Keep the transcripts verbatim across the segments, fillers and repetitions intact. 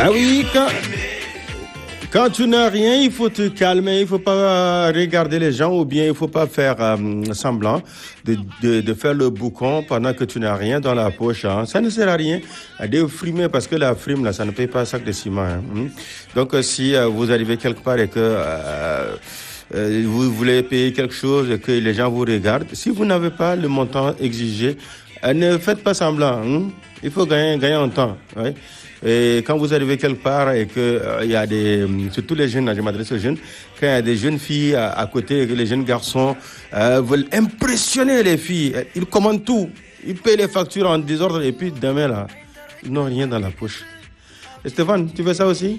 Ah oui, quand, quand tu n'as rien, il faut te calmer, il faut pas regarder les gens ou bien il faut pas faire euh, semblant de, de, de faire le boucan pendant que tu n'as rien dans la poche. Hein. Ça ne sert à rien de frimer parce que la frime, là, ça ne paye pas un sac de ciment. Hein. Donc, euh, si euh, vous arrivez quelque part et que... Euh, Euh, vous voulez payer quelque chose et que les gens vous regardent, si vous n'avez pas le montant exigé, euh, ne faites pas semblant. Hein? Il faut gagner, gagner en temps. Ouais? Et quand vous arrivez quelque part et que euh, il y a des, surtout les jeunes, là, je m'adresse aux jeunes, quand il y a des jeunes filles à, à côté et que les jeunes garçons euh, veulent impressionner les filles, ils commandent tout, ils payent les factures en désordre et puis demain là, ils n'ont rien dans la poche. Et Stéphane, tu veux ça aussi?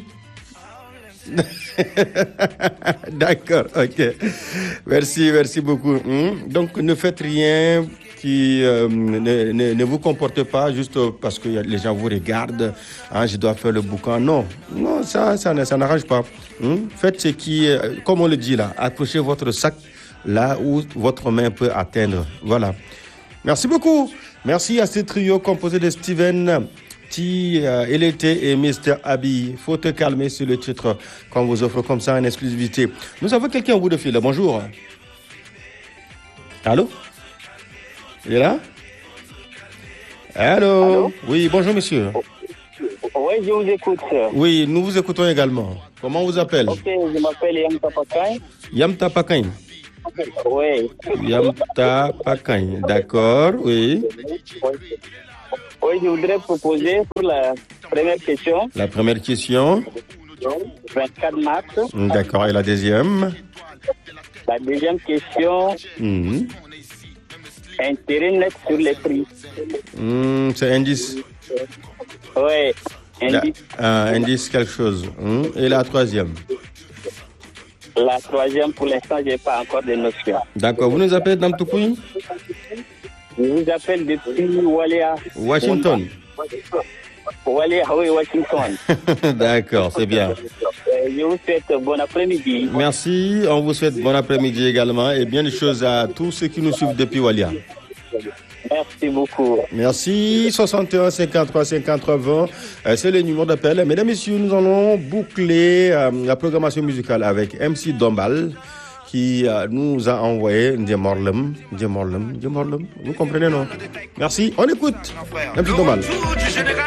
D'accord, ok. Merci, merci beaucoup. Donc, ne faites rien qui euh, ne, ne, ne vous comportez pas juste parce que les gens vous regardent. Hein, je dois faire le boucan. Non, non, ça, ça, ça n'arrange pas. Hum? Faites ce qui, comme on le dit là, accrochez votre sac là où votre main peut atteindre. Voilà. Merci beaucoup. Merci à ce trio composé de Steven, Euh, il était et mister Abi. Faut te calmer sur le titre qu'on vous offre comme ça en exclusivité. Nous avons quelqu'un au bout de fil. Bonjour. Allô? Il est là? Allô? Allô? Oui, bonjour monsieur. Oui, je vous écoute. Oui, nous vous écoutons également. Comment on vous appelle? Ok, je m'appelle Yamta Pakain. Yamta Pakain. Oui. Yamta Pakain, d'accord, oui. Oui, je voudrais proposer pour la première question. La première question. vingt-quatre mars. D'accord, et la deuxième? La deuxième question. Mmh. Intérêt net sur les prix. Mmh, c'est indice. Oui, indice. La, euh, indice quelque chose. Mmh. Et la troisième? La troisième, pour l'instant, je n'ai pas encore de notion. D'accord, vous nous appelez Namtoukoui? Je vous appelle depuis Walia. Washington. Walia, oui, Washington. D'accord, c'est bien. Je vous souhaite bon après-midi. Merci, on vous souhaite bon après-midi également et bien de choses à tous ceux qui nous suivent depuis Walia. Merci beaucoup. Merci. soixante et un cinquante-trois cinquante-trois vingt, euh, c'est le numéro d'appel. Mesdames et messieurs, nous allons boucler euh, la programmation musicale avec M C Dombal, qui euh, nous a envoyé Ndjemorlem, Ndjemorlem, Ndjemorlem. Vous comprenez, non? Merci. On écoute M C Dombal.